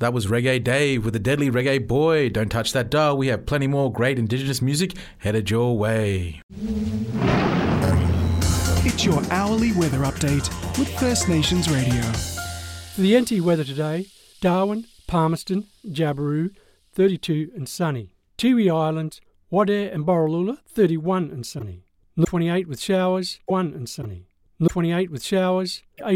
That was Reggae Dave with the Deadly Reggae Boy. Don't touch that dial. We have plenty more great Indigenous music headed your way. It's your hourly weather update with First Nations Radio. For the NT weather today, Darwin, Palmerston, Jabiru, 32 and sunny. Tiwi Islands, Wadare and Borroloola, 31 and sunny. 28 with showers, 1 and sunny. 28 with showers,